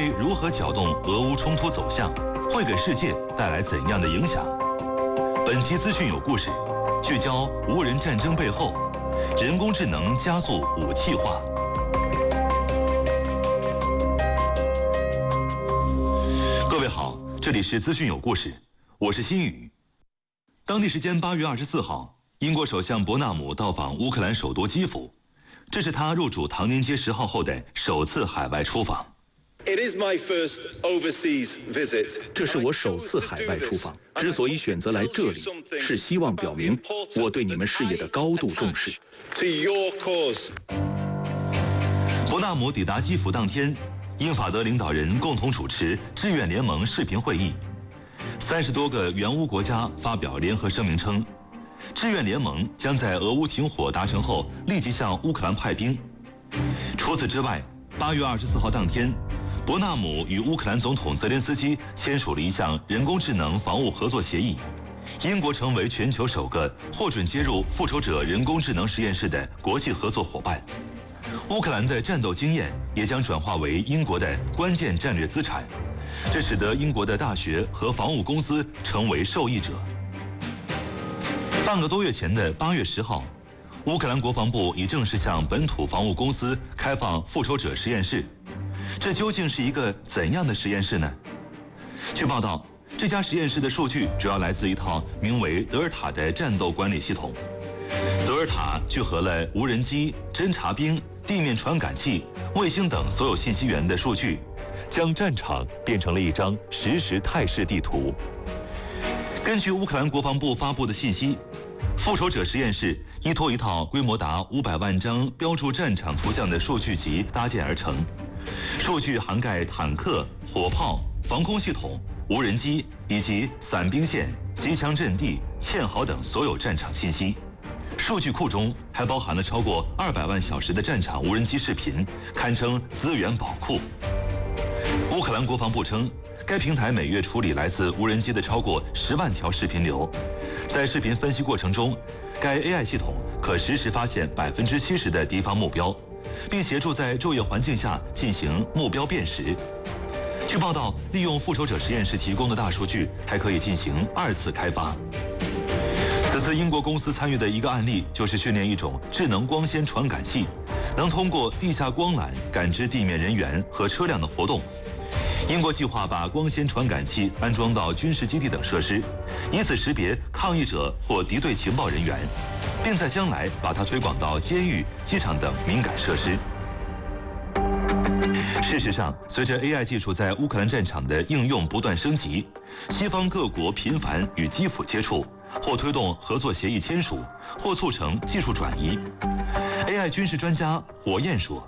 会如何搅动俄乌冲突走向？会给世界带来怎样的影响？本期资讯有故事，聚焦无人战争背后，人工智能加速武器化。各位好，这里是资讯有故事，我是新宇。当地时间8月24号，英国首相伯纳姆到访乌克兰首都基辅，这是他入主唐宁街10号后的首次海外出访。 这是我首次海外出访，之所以选择来这里，是希望表明我对你们事业的高度重视。 伯纳姆抵达基辅当天，英法德领导人共同主持志愿联盟视频会议，30多个援乌国家发表联合声明称，志愿联盟将在俄乌停火达成后立即向乌克兰派兵。除此之外，8月24号当天，伯纳姆与乌克兰总统泽连斯基签署了一项人工智能防务合作协议，英国成为全球首个获准接入复仇者人工智能实验室的国际合作伙伴。乌克兰的战斗经验也将转化为英国的关键战略资产，这使得英国的大学和防务公司成为受益者。半个多月前的8月10号，乌克兰国防部已正式向本土防务公司开放复仇者实验室。这究竟是一个怎样的实验室呢？据报道，这家实验室的数据主要来自一套名为德尔塔的战斗管理系统。德尔塔聚合了无人机、侦察兵、地面传感器、卫星等所有信息源的数据，将战场变成了一张实时态势地图。根据乌克兰国防部发布的信息，复仇者实验室依托一套规模达500万张标注战场图像的数据集搭建而成。数据涵盖坦克、火炮、防空系统、无人机以及散兵线、机枪阵地、堑壕等所有战场信息。数据库中还包含了超过200万小时的战场无人机视频，堪称资源宝库。乌克兰国防部称，该平台每月处理来自无人机的超过10万条视频流，在视频分析过程中，该 AI 系统可实时发现70%的敌方目标，并协助在昼夜环境下进行目标辨识。据报道，利用复仇者实验室提供的大数据还可以进行2次开发。此次英国公司参与的一个案例就是训练一种智能光纤传感器，能通过地下光缆感知地面人员和车辆的活动。英国计划把光纤传感器安装到军事基地等设施，以此识别抗议者或敌对情报人员，并在将来把它推广到监狱、机场等敏感设施。事实上，随着 AI 技术在乌克兰战场的应用不断升级，西方各国频繁与基辅接触，或推动合作协议签署，或促成技术转移。AI 军事专家火焰说，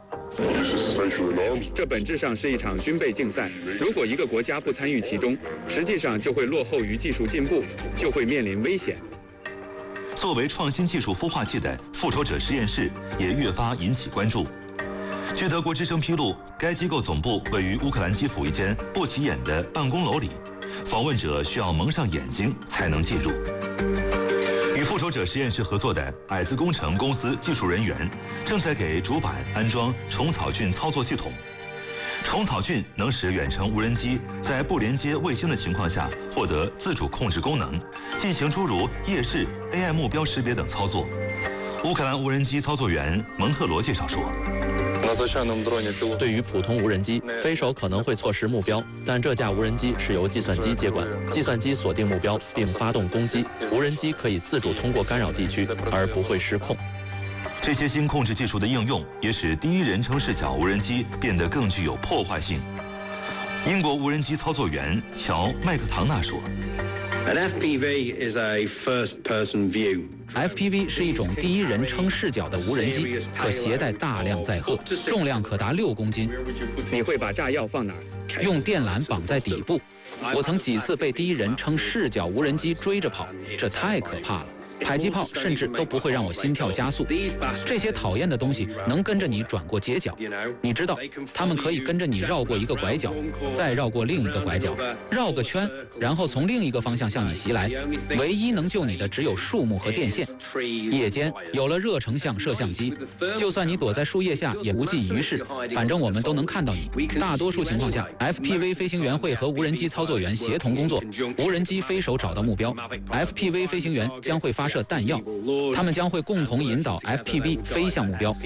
这本质上是一场军备竞赛。如果一个国家不参与其中，实际上就会落后于技术进步，就会面临危险。 作为创新技术孵化器的复仇者实验室也越发引起关注。据德国之声披露，该机构总部位于乌克兰基辅一间不起眼的办公楼里，访问者需要蒙上眼睛才能进入。与复仇者实验室合作的矮子工程公司技术人员正在给主板安装虫草菌操作系统。虫草菌能使远程无人机在不连接卫星的情况下获得自主控制功能，进行诸如夜视、AI 目标识别等操作。乌克兰无人机操作员蒙特罗介绍说， 对于普通无人机，飞手可能会错失目标，但这架无人机是由计算机接管，计算机锁定目标并发动攻击，无人机可以自主通过干扰地区，而不会失控。 这些新控制技术的应用也使第一人称视角无人机变得更具有破坏性。英国无人机操作员乔·麦克唐纳说， An FPV is a first-person view. FPV 是一种第一人称视角的无人机，可携带大量载荷，重量可达6公斤。 你会把炸药放哪儿？ 用电缆绑在底部。我曾几次被第一人称视角无人机追着跑，这太可怕了。 迫击炮甚至都不会让我心跳加速。这些讨厌的东西能跟着你转过街角，你知道，他们可以跟着你绕过一个拐角，再绕过另一个拐角，绕个圈，然后从另一个方向向你袭来。唯一能救你的只有树木和电线。夜间有了热成像摄像机，就算你躲在树叶下也无济于事，反正我们都能看到你。大多数情况下 ，FPV 飞行员会和无人机操作员协同工作，无人机飞手找到目标 ，FPV 飞行员将会发射弹药，他们将会共同引导 FPV 飞向目标。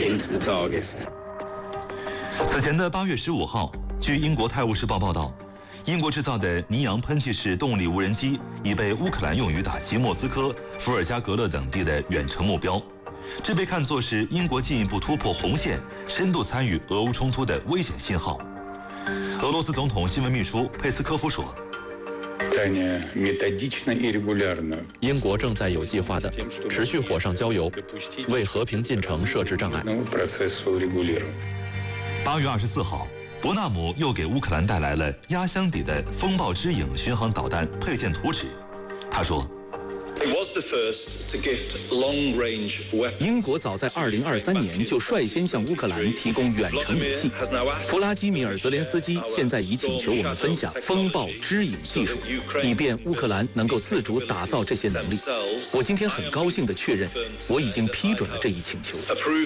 此前的8月15号，据英国《泰晤士报》报道，英国制造的尼昂喷气式动力无人机已被乌克兰用于打击莫斯科、伏尔加格勒等地的远程目标。这被看作是英国进一步突破红线、深度参与俄乌冲突的危险信号。俄罗斯总统新闻秘书佩斯科夫说：“ 英国正在有计划地持续火上浇油，为和平进程设置障碍。” 8月24号，伯纳姆又给乌克兰带来了压箱底的风暴之影巡航导弹配件图纸。他说：“ 英国早在2023年就率先向乌克兰提供远程武器。弗拉基米尔·泽连斯基现在已请求我们分享风暴之影技术，以便乌克兰能够自主打造这些能力。我今天很高兴地确认，我已经批准了这一请求。”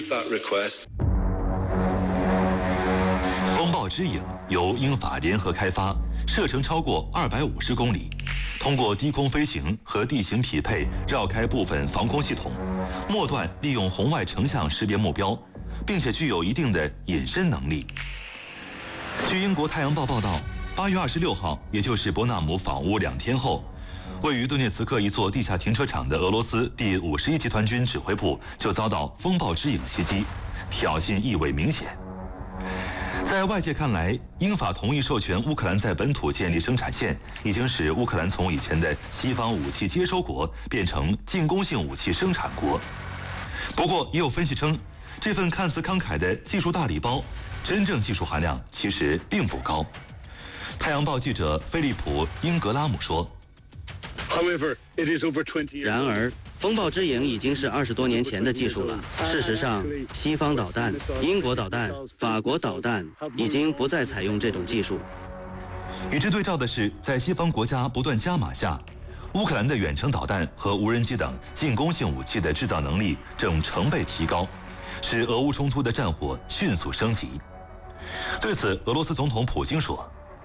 风暴之影由英法联合开发，射程超过250公里，通过低空飞行和地形匹配绕开部分防空系统，末段利用红外成像识别目标，并且具有一定的隐身能力。据英国《太阳报》报道，8月26号，也就是伯纳姆访乌2天后，位于顿涅茨克一座地下停车场的俄罗斯第51集团军指挥部就遭到风暴之影袭击，挑衅意味明显。在外界看来，英法同意授权乌克兰在本土建立生产线，已经使乌克兰从以前的西方武器接收国变成进攻性武器生产国。不过，也有分析称，这份看似慷慨的技术大礼包，真正技术含量其实并不高。太阳报记者菲利普·英格拉姆说：“ 然而，风暴之影已经是20多年前的技术了。事实上，西方导弹、英国导弹、法国导弹已经不再采用这种技术。” 与之对照的是，在西方国家不断加码下，乌克兰的远程导弹和无人机等进攻性武器的制造能力正成倍提高，使俄乌冲突的战火迅速升级。对此，俄罗斯总统普京说：“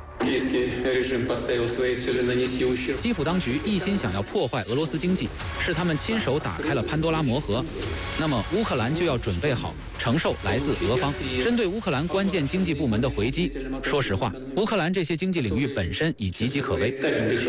基辅当局一心想要破坏俄罗斯经济，是他们亲手打开了潘多拉魔盒。那么乌克兰就要准备好承受来自俄方针对乌克兰关键经济部门的回击。说实话，乌克兰这些经济领域本身已岌岌可危。”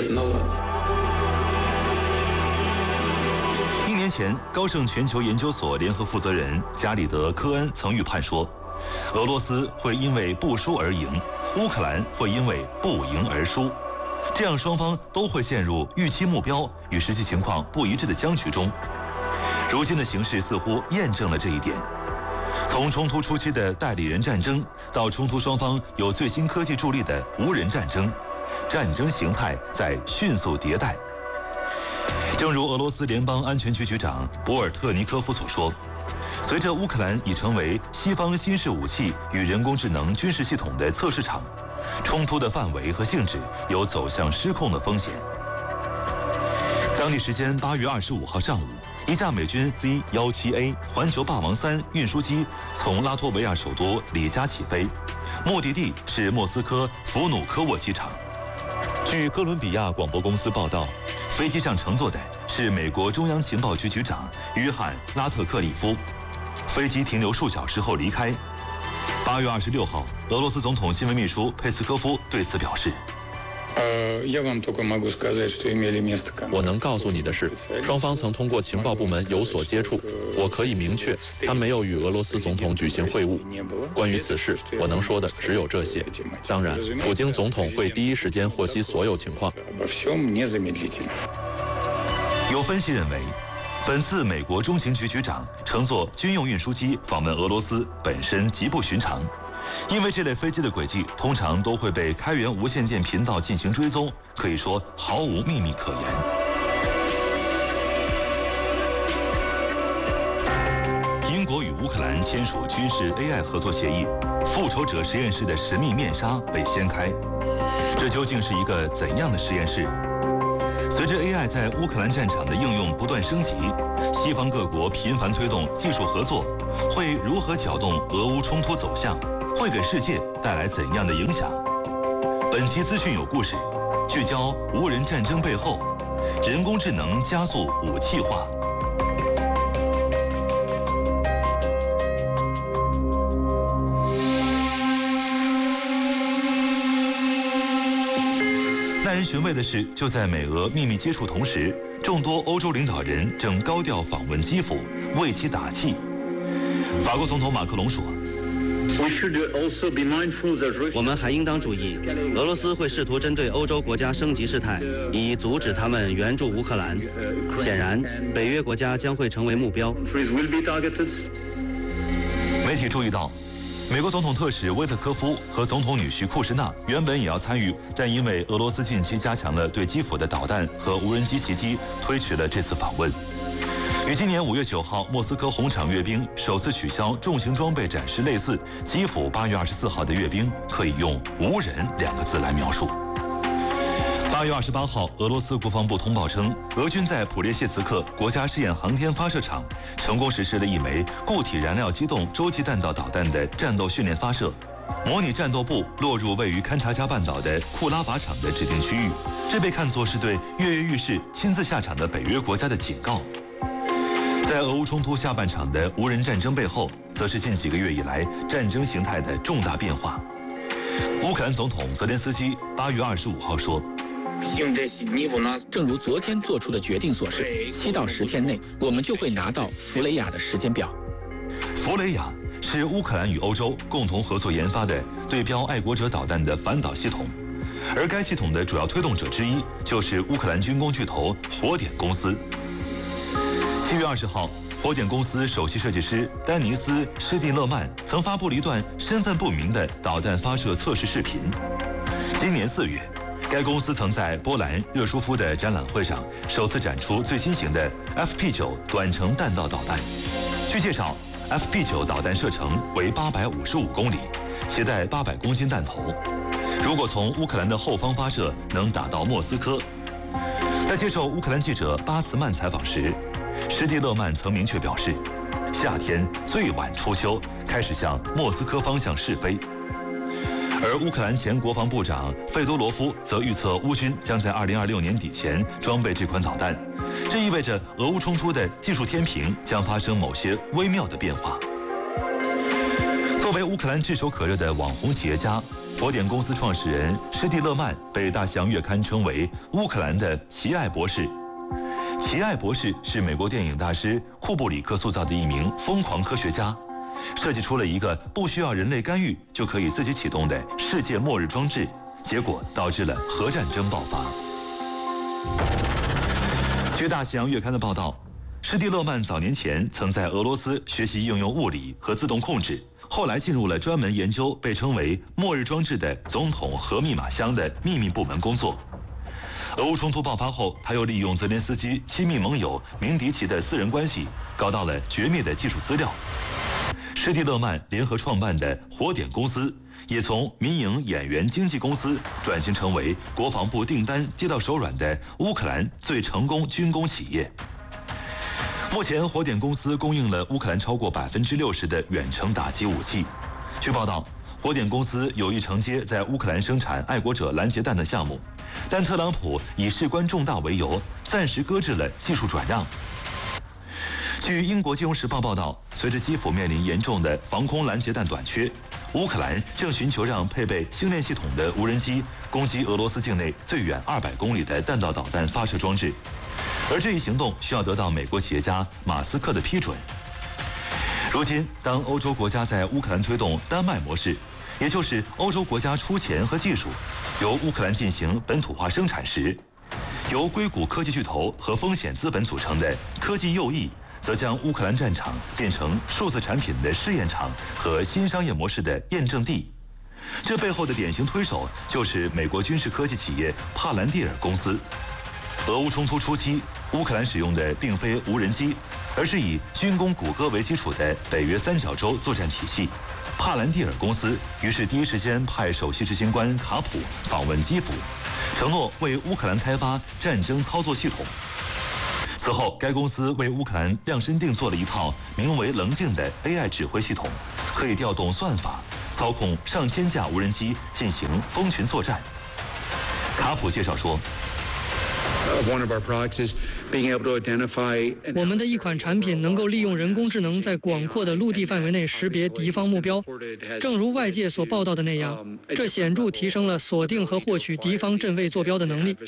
1年前，高盛全球研究所联合负责人加里德·科恩曾预判说，俄罗斯会因为不输而赢，乌克兰会因为不赢而输，这样双方都会陷入预期目标与实际情况不一致的僵局中。如今的形势似乎验证了这一点。从冲突初期的代理人战争，到冲突双方有最新科技助力的无人战争，战争形态在迅速迭代。正如俄罗斯联邦安全局局长博尔特尼科夫所说，随着乌克兰已成为西方新式武器与人工智能军事系统的测试场，冲突的范围和性质有走向失控的风险。当地时间8月25号上午，一架美军 Z-17A 环球霸王3运输机从拉脱维亚首都里加起飞，目的地是莫斯科弗努科沃机场。据哥伦比亚广播公司报道，飞机上乘坐的是美国中央情报局局长约翰·拉特克里夫。飞机停留数小时后离开。8月26号，俄罗斯总统新闻秘书佩斯科夫对此表示：“ 我能告诉你的是，双方曾通过情报部门有所接触。我可以明确，他没有与俄罗斯总统举行会晤。关于此事，我能说的只有这些。当然，普京总统会第一时间获悉所有情况。” 有分析认为，本次美国中情局局长乘坐军用运输机访问俄罗斯本身极不寻常，因为这类飞机的轨迹通常都会被开源无线电频道进行追踪，可以说毫无秘密可言。 国与乌克兰签署军事 AI 合作协议，复仇者实验室的神秘面纱被掀开。这究竟是一个怎样的实验室？随着 AI 在乌克兰战场的应用不断升级，西方各国频繁推动技术合作，会如何搅动俄乌冲突走向？会给世界带来怎样的影响？本期资讯有故事，聚焦无人战争背后，人工智能加速武器化。耐人寻味的是，就在美俄秘密接触同时，众多欧洲领导人正高调访问基辅，为其打气。法国总统马克龙说：“ 我们还应当注意，俄罗斯会试图针对欧洲国家升级事态，以阻止他们援助乌克兰。显然，北约国家将会成为目标。” 媒体注意到，美国总统特使威特科夫和总统女婿库什纳原本也要参与，但因为俄罗斯近期加强了对基辅的导弹和无人机袭击，推迟了这次访问。与今年5月9号莫斯科红场阅兵首次取消重型装备展示类似，基辅8月24号的阅兵可以用“无人”2个字来描述。8月28号，俄罗斯国防部通报称，俄军在普列谢茨克国家试验航天发射场成功实施了一枚固体燃料机动洲际弹道导弹的战斗训练发射，模拟战斗部落入位于勘察加半岛的库拉靶场的指定区域。这被看作是对跃跃欲试、亲自下场的北约国家的警告。在俄乌冲突下半场的无人战争背后，则是近几个月以来战争形态的重大变化。乌克兰总统泽连斯基8月25号说：“ 正如昨天做出的决定所示，7到10天内，我们就会拿到弗雷亚的时间表。” 弗雷亚是乌克兰与欧洲共同合作研发的对标爱国者导弹的反导系统，而该系统的主要推动者之一就是乌克兰军工巨头火点公司。7月20号，火点公司首席设计师丹尼斯·施蒂勒曼曾发布了一段身份不明的导弹发射测试视频。今年4月，该公司曾在波兰热舒夫的展览会上首次展出最新型的 FP9 短程弹道导弹。据介绍， FP9 导弹射程为855公里，携带800公斤弹头。如果从乌克兰的后方发射，能打到莫斯科。在接受乌克兰记者巴茨曼采访时，施蒂勒曼曾明确表示，夏天最晚初秋开始向莫斯科方向试飞。而乌克兰前国防部长费多罗夫则预测乌军将在2026年底前装备这款导弹，这意味着俄乌冲突的技术天平将发生某些微妙的变化。作为乌克兰炙手可热的网红企业家，火点公司创始人施蒂勒曼被《大西洋月刊》称为乌克兰的奇爱博士。奇爱博士是美国电影大师库布里克塑造的一名疯狂科学家，设计出了一个不需要人类干预就可以自己启动的世界末日装置，结果导致了核战争爆发。据《大西洋月刊》的报道，施蒂勒曼早年前曾在俄罗斯学习应用物理和自动控制，后来进入了专门研究被称为末日装置的总统核密码箱的秘密部门工作。俄乌冲突爆发后，他又利用泽连斯基亲密盟友明迪奇的私人关系，搞到了绝密的技术资料。施蒂勒曼联合创办的火点公司，也从民营演员经纪公司转型成为国防部订单接到手软的乌克兰最成功军工企业。目前，火点公司供应了乌克兰超过60%的远程打击武器。据报道，火点公司有意承接在乌克兰生产爱国者拦截弹的项目，但特朗普以事关重大为由，暂时搁置了技术转让。据英国金融时报报道，随着基辅面临严重的防空拦截弹短缺，乌克兰正寻求让配备星链系统的无人机攻击俄罗斯境内最远200公里的弹道导弹发射装置，而这一行动需要得到美国企业家马斯克的批准。如今，当欧洲国家在乌克兰推动丹麦模式，也就是欧洲国家出钱和技术，由乌克兰进行本土化生产时，由硅谷科技巨头和风险资本组成的科技右翼，则将乌克兰战场变成数字产品的试验场和新商业模式的验证地。这背后的典型推手就是美国军事科技企业帕兰蒂尔公司。俄乌冲突初期，乌克兰使用的并非无人机， 而是以军工谷歌为基础的北约三角洲作战体系。帕兰蒂尔公司于是第一时间派首席执行官卡普访问基辅，承诺为乌克兰开发战争操作系统。此后，该公司为乌克兰量身定做了一套名为“棱镜”的 AI 指挥系统，可以调动算法，操控上千架无人机进行蜂群作战。卡普介绍说， 我们的一款产品能够利用人工智能在广阔的陆地范围内识别敌方目标，正如外界所报道的那样，这显著提升了锁定和获取敌方阵位坐标的能力。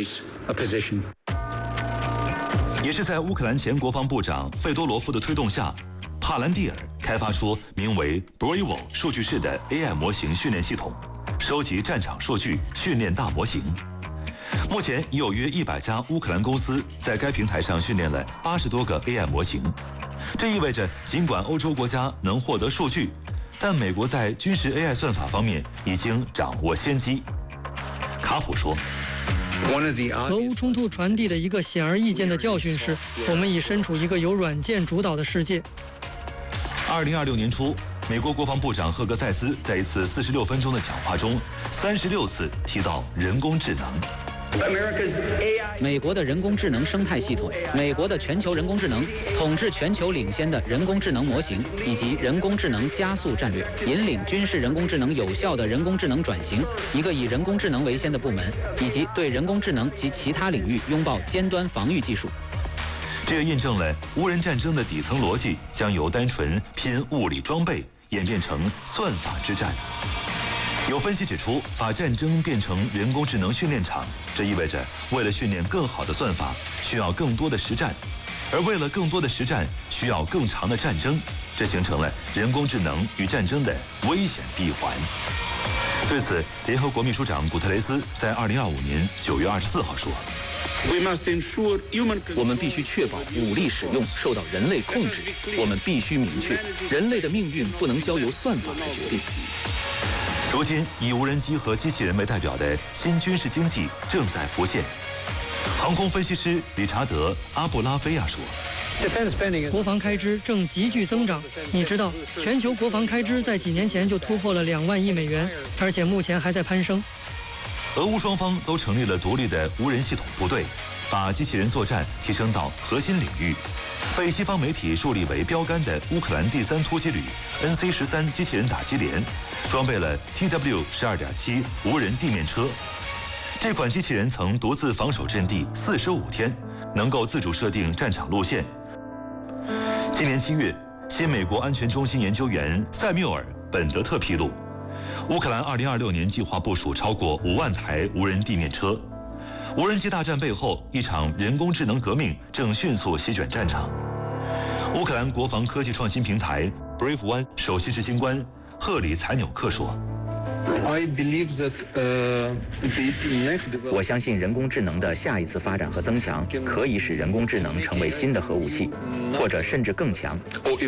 也是在乌克兰前国防部长费多罗夫的推动下，帕兰蒂尔开发出名为 Bravo 数据室的 AI 模型训练系统，收集战场数据，训练大模型。目前已有约100家乌克兰公司在该平台上训练了80多个 AI 模型。这意味着，尽管欧洲国家能获得数据，但美国在军事 AI 算法方面已经掌握先机。卡普说， 俄乌冲突传递的一个显而易见的教训是，我们已身处一个由软件主导的世界。 2026年初，美国国防部长赫格塞斯在一次46分钟的讲话中，36次提到人工智能。 美国的人工智能生态系统，美国的全球人工智能，统治全球领先的人工智能模型，以及人工智能加速战略，引领军事人工智能有效的人工智能转型，一个以人工智能为先的部门，以及对人工智能及其他领域拥抱尖端防御技术。 这也印证了无人战争的底层逻辑将由单纯拼物理装备演变成算法之战。有分析指出，把战争变成人工智能训练场，这意味着为了训练更好的算法，需要更多的实战，而为了更多的实战，需要更长的战争，这形成了人工智能与战争的危险闭环。对此，联合国秘书长古特雷斯在2025年9月24号说， 我们必须确保武力使用受到人类控制，我们必须明确，人类的命运不能交由算法来决定。 如今，以无人机和机器人为代表的新军事经济正在浮现。航空分析师理查德·阿布拉菲亚说， 国防开支正急剧增长。你知道，全球国防开支在几年前就突破了2万亿美元，而且目前还在攀升。 俄乌双方都成立了独立的无人系统部队，把机器人作战提升到核心领域。被西方媒体树立为标杆的乌克兰第3突击旅 NC-13机器人打击连，装备了 TW-12.7无人地面车。这款机器人曾独自防守阵地45天，能够自主设定战场路线。今年7月，新美国安全中心研究员塞缪尔·本德特披露，乌克兰2026年计划部署超过5万台无人地面车。无人机大战背后，一场人工智能革命正迅速席卷战场。乌克兰国防科技创新平台 Brave One 首席执行官赫里采纽克说， 我相信人工智能的下一次发展和增强，可以使人工智能成为新的核武器，或者甚至更强。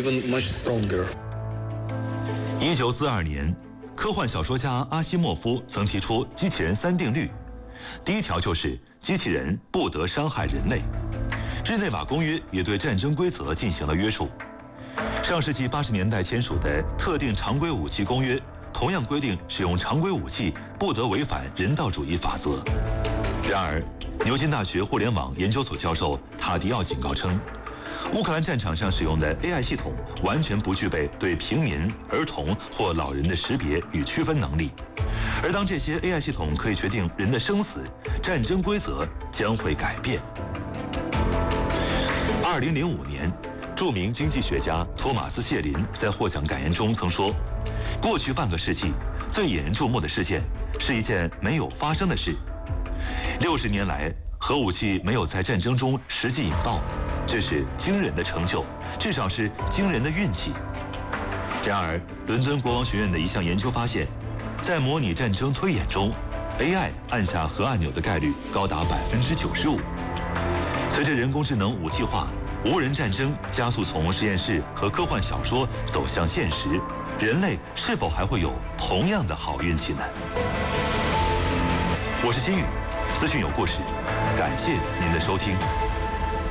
1942年，科幻小说家阿西莫夫曾提出机器人3定律。第一条就是机器人不得伤害人类。日内瓦公约也对战争规则进行了约束。上世纪80年代签署的特定常规武器公约同样规定，使用常规武器不得违反人道主义法则。然而，牛津大学互联网研究所教授塔迪奥警告称，乌克兰战场上使用的 AI 系统完全不具备对平民、儿童或老人的识别与区分能力。而当这些 AI 系统可以决定人的生死，战争规则将会改变。2005年，著名经济学家托马斯·谢林在获奖感言中曾说，过去半个世纪最引人注目的事件是一件没有发生的事。60年来，核武器没有在战争中实际引爆，这是惊人的成就，至少是惊人的运气。然而，伦敦国王学院的一项研究发现，在模拟战争推演中 ，AI 按下核按钮的概率高达95%。随着人工智能武器化，无人战争加速从实验室和科幻小说走向现实，人类是否还会有同样的好运气呢？我是金宇，资讯有故事，感谢您的收听。